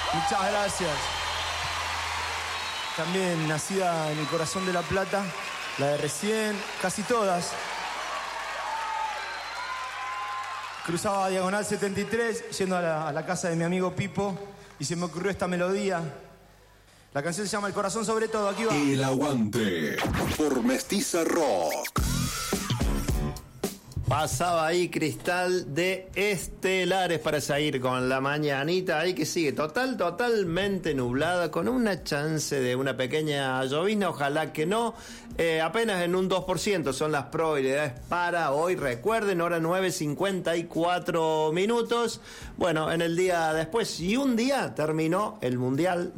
Muchas gracias. También nacida en el corazón de La Plata, la de recién, casi todas. Cruzaba Diagonal 73, yendo a la casa de mi amigo Pipo, y se me ocurrió esta melodía. La canción se llama El Corazón Sobre Todo, aquí va. El Aguante, por Mestiza Rock. Pasaba ahí Cristal de Estelares para seguir con la mañanita ahí que sigue totalmente nublada, con una chance de una pequeña llovizna, ojalá que no. Apenas en un 2% son las probabilidades para hoy. Recuerden, hora 9:54 minutos. Bueno, en el día después, y un día terminó el Mundial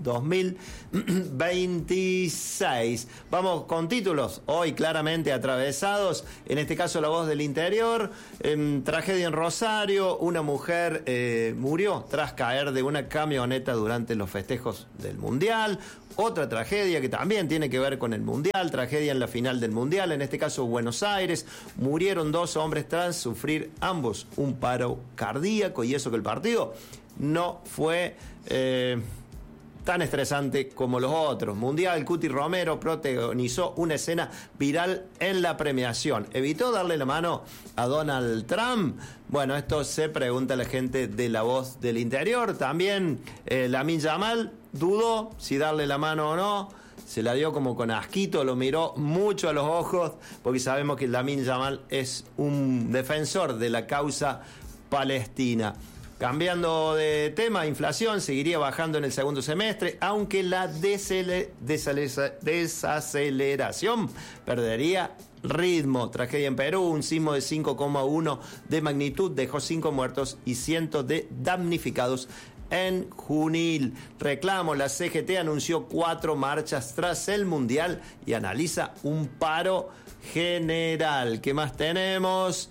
2026. Vamos con títulos hoy claramente atravesados. En este caso, La Voz del Interior. Tragedia en Rosario. Una mujer murió tras caer de una camioneta durante los festejos del Mundial. Otra tragedia que también tiene que ver con el Mundial, tragedia en la final del Mundial, en este caso Buenos Aires. Murieron 2 hombres tras sufrir ambos un paro cardíaco, y eso que el partido no fue tan estresante como los otros. Mundial, Cuti Romero protagonizó una escena viral en la premiación. ¿Evitó darle la mano a Donald Trump? Bueno, esto se pregunta la gente de La Voz del Interior. También Lamine Yamal dudó si darle la mano o no. Se la dio como con asquito, lo miró mucho a los ojos, porque sabemos que Lamine Yamal es un defensor de la causa palestina. Cambiando de tema, inflación seguiría bajando en el segundo semestre, aunque la desaceleración perdería ritmo. Tragedia en Perú, un sismo de 5,1 de magnitud dejó 5 muertos y cientos de damnificados en Junín. Reclamo, la CGT anunció 4 marchas tras el Mundial y analiza un paro general. ¿Qué más tenemos?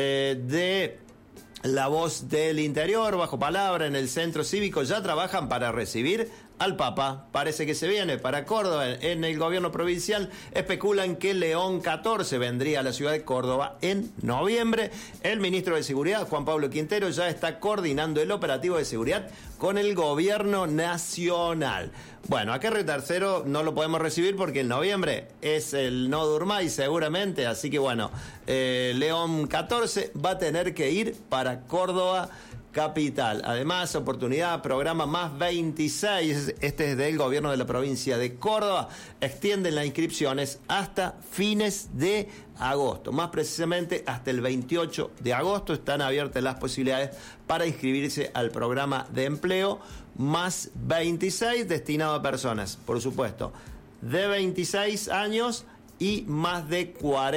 De La Voz del Interior, bajo palabra, en el centro cívico ya trabajan para recibir al Papa. Parece que se viene para Córdoba. En el gobierno provincial especulan que León XIV vendría a la ciudad de Córdoba en noviembre. El ministro de Seguridad, Juan Pablo Quintero, ya está coordinando el operativo de seguridad con el gobierno nacional. Bueno, a Kerry III no lo podemos recibir porque en noviembre es el No Durmáis seguramente, así que bueno, León XIV va a tener que ir para Córdoba capital. Además, oportunidad, programa más 26, este es del gobierno de la provincia de Córdoba, extienden las inscripciones hasta fines de agosto, más precisamente hasta el 28 de agosto están abiertas las posibilidades para inscribirse al programa de empleo más 26, destinado a personas, por supuesto, de 26 años y más de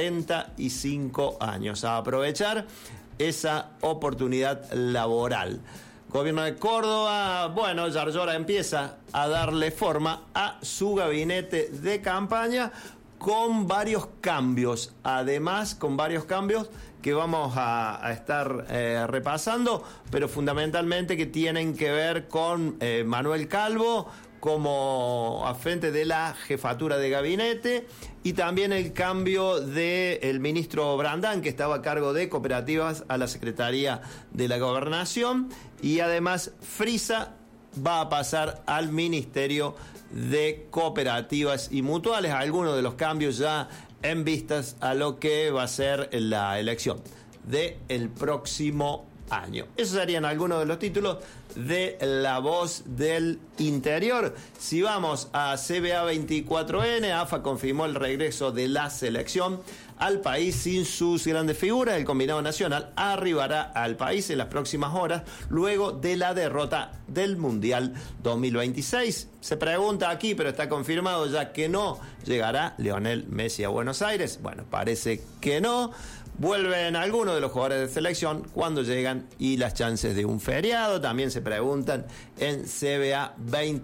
45 años. A aprovechar esa oportunidad laboral. Gobierno de Córdoba, bueno, Yarlora empieza a darle forma a su gabinete de campaña con varios cambios, además con varios cambios que vamos a estar repasando, pero fundamentalmente que tienen que ver con Manuel Calvo como a frente de la jefatura de gabinete, y también el cambio del ministro Brandán, que estaba a cargo de cooperativas, a la Secretaría de la Gobernación, y además Frisa va a pasar al Ministerio de Cooperativas y Mutuales. Algunos de los cambios ya en vistas a lo que va a ser la elección del próximo año. Esos serían algunos de los títulos de La Voz del Interior. Si vamos a CBA 24N, AFA confirmó el regreso de la selección al país sin sus grandes figuras. El combinado nacional arribará al país en las próximas horas luego de la derrota del Mundial 2026. Se pregunta aquí, pero está confirmado ya que no llegará Lionel Messi a Buenos Aires. Bueno, parece que no. Vuelven algunos de los jugadores de selección cuando llegan y las chances de un feriado. También se preguntan en CBA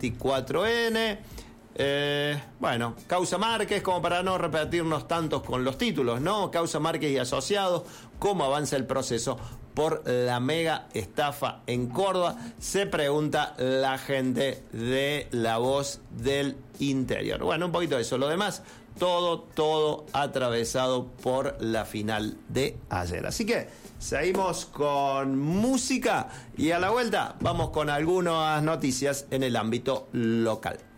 24N. Bueno, Causa Márquez, como para no repetirnos tantos con los títulos, ¿no? Causa Márquez y asociados, cómo avanza el proceso por la mega estafa en Córdoba, se pregunta la gente de La Voz del Interior. Bueno, un poquito de eso, lo demás todo atravesado por la final de ayer. Así que seguimos con música y a la vuelta vamos con algunas noticias en el ámbito local.